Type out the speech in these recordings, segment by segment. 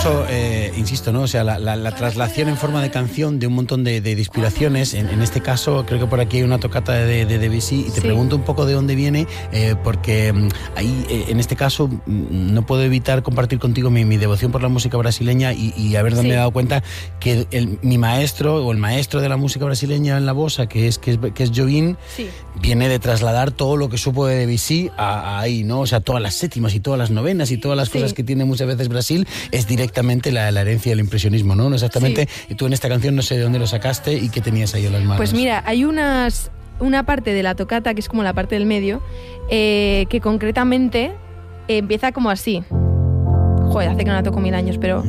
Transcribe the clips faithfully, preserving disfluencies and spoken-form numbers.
caso, eh, insisto, ¿no? O sea, la, la, la traslación en forma de canción de un montón de, de, de inspiraciones. En, en este caso, creo que por aquí hay una tocata de, de Debussy y te sí. pregunto un poco de dónde viene, eh, porque ahí, eh, en este caso, no puedo evitar compartir contigo mi, mi devoción por la música brasileña y, y haberme sí. dado cuenta que el, mi maestro o el maestro de la música brasileña en la bossa, que es, que es, que es Jobim, sí. viene de trasladar todo lo que supo de Debussy a, a ahí, ¿no? O sea, todas las séptimas y todas las novenas y todas las sí. cosas que tiene muchas veces Brasil es directamente la, la herencia del impresionismo, ¿no? Exactamente. Sí. Y tú en esta canción no sé de dónde lo sacaste y qué tenías ahí en las manos. Pues mira, hay unas una parte de la tocata que es como la parte del medio, eh, que concretamente eh, empieza como así. Joder, hace que no la toco mil años, pero...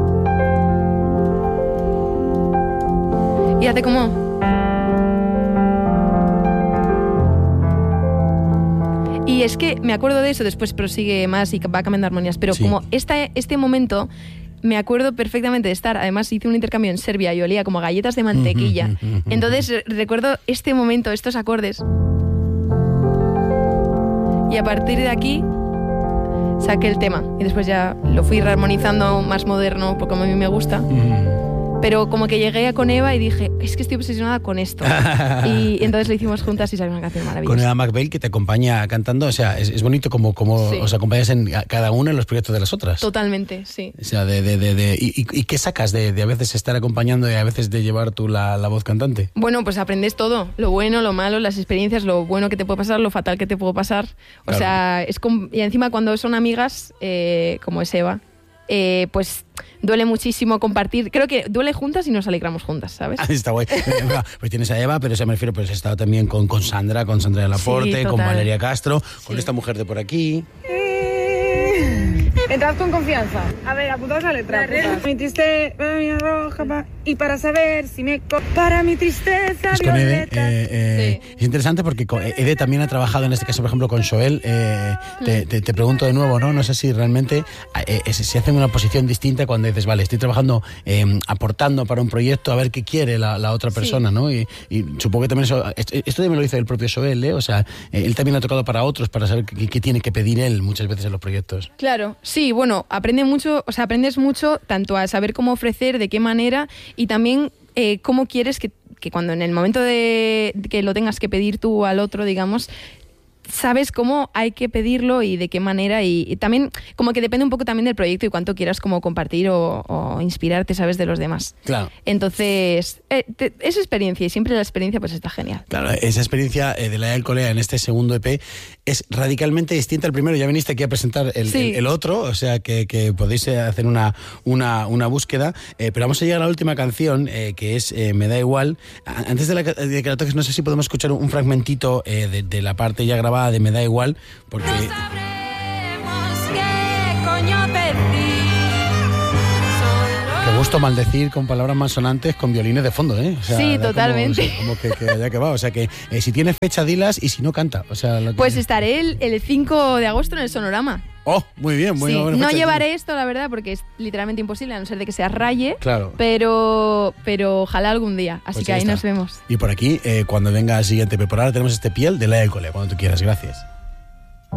Y hace como... Y es que me acuerdo de eso, después prosigue más y va cambiando armonías, pero sí. como esta, este momento... Me acuerdo perfectamente de estar, además hice un intercambio en Serbia y olía como galletas de mantequilla. Entonces recuerdo este momento, estos acordes. Y a partir de aquí saqué el tema. Y después ya lo fui rearmonizando más moderno, porque a mí me gusta. Pero como que llegué con Eva y dije, es que estoy obsesionada con esto. Y entonces lo hicimos juntas y salió una canción maravillosa. Con Eva McBail, que te acompaña cantando, o sea, es, es bonito como, como sí. os acompañas en cada una en los proyectos de las otras. Totalmente, sí. O sea, de, de, de, de y, y qué sacas de, de a veces estar acompañando y a veces de llevar tú la, la voz cantante? Bueno, pues aprendes todo, lo bueno, lo malo, las experiencias, lo bueno que te puede pasar, lo fatal que te puede pasar. O claro. sea, es como, y encima cuando son amigas, eh, como es Eva, eh, pues... duele muchísimo compartir. Creo que duele juntas y nos alegramos juntas, ¿sabes? Está guay. Pues tienes a Eva, pero se me refiero, pues he estado también con, con Sandra, con Sandra de Laporte, sí, con Valeria Castro, sí. con esta mujer de por aquí. Entrad con confianza. A ver, apuntaos la letra. Mi tristeza, mi roja, y para saber si me... Co- para mi tristeza, es con Ede, eh, eh, sí. Es interesante porque Ede también ha trabajado en este caso, por ejemplo, con Joel. Eh, te, te, te pregunto de nuevo, ¿no? No sé si realmente eh, se hace una posición distinta cuando dices, vale, estoy trabajando, eh, aportando para un proyecto a ver qué quiere la, la otra persona, sí. ¿no? Y, y supongo que también eso... Esto también lo dice el propio Joel, ¿eh? O sea, él también ha tocado para otros para saber qué, qué tiene que pedir él muchas veces en los proyectos. Claro, sí, bueno, aprende mucho, o sea, aprendes mucho tanto a saber cómo ofrecer, de qué manera y también eh, cómo quieres que, que cuando en el momento de, de que lo tengas que pedir tú al otro, digamos, sabes cómo hay que pedirlo y de qué manera y, y también como que depende un poco también del proyecto y cuánto quieras como compartir o, o inspirarte, sabes, de los demás. Claro. Entonces, eh, te, es experiencia y siempre la experiencia pues está genial. Claro, esa experiencia eh, de la Alcolea en este segundo E P es radicalmente distinta al primero. Ya viniste aquí a presentar el, sí. el, el otro, o sea que, que podéis hacer una, una, una búsqueda, eh, pero vamos a llegar a la última canción eh, que es eh, Me da igual. Antes de, la, de que la toques, no sé si podemos escuchar un fragmentito eh, de, de la parte ya grabada de Me da igual, porque... No sabremos qué coño decir. Qué gusto maldecir con palabras malsonantes con violines de fondo, ¿eh? O sea, sí, totalmente. Como, como que, que ya que va, o sea que eh, si tienes fecha dilas y si no canta, o sea... Lo que... Pues estaré el, el cinco de agosto en el Sonorama. Oh, muy bien, muy sí, bien. No llevaré esto, la verdad, porque es literalmente imposible, a no ser de que sea raye. Claro. Pero, pero ojalá algún día. Así pues que ahí está. Nos vemos. Y por aquí, eh, cuando venga el siguiente, pero por ahora tenemos este piel de la Alcolea, cuando tú quieras. Gracias.